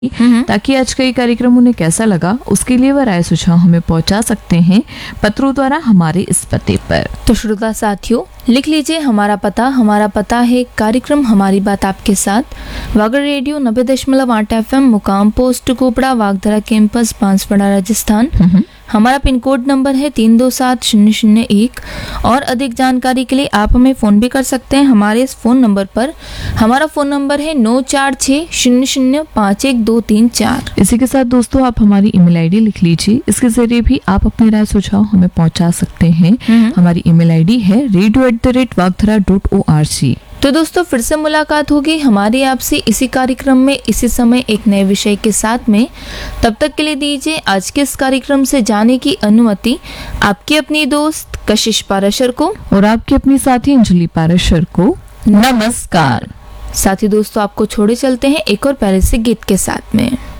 ताकि आज का ये कार्यक्रम उन्हें कैसा लगा उसके लिए वह राय सुझाव हमें पहुंचा सकते हैं पत्रों द्वारा हमारे इस पते पर। तो श्रोता साथियों, लिख लीजिए हमारा पता है कार्यक्रम हमारी बात आपके साथ, वागड़ रेडियो 90.8 FM, मुकाम पोस्ट कोपड़ा, वागधरा कैंपस, बांसवाड़ा, राजस्थान। हमारा पिन कोड नंबर है 327001। और अधिक जानकारी के लिए आप हमें फ़ोन भी कर सकते हैं हमारे इस फ़ोन नंबर पर। हमारा फ़ोन नंबर है 9460051234। इसी के साथ दोस्तों आप हमारी ईमेल आईडी लिख लीजिए, इसके जरिए भी आप अपने राय सुझाव हमें पहुंचा सकते हैं। हमारी ईमेल आईडी है radio@wagdhara.org। तो दोस्तों फिर से मुलाकात होगी हमारी आपसे इसी कार्यक्रम में इसी समय एक नए विषय के साथ में। तब तक के लिए दीजिए आज के इस कार्यक्रम से जाने की अनुमति आपकी अपनी दोस्त कशिश पाराशर को और आपकी अपनी साथी अंजलि पाराशर को। नमस्कार। साथी दोस्तों, आपको छोड़े चलते हैं एक और प्यारे से गीत के साथ में।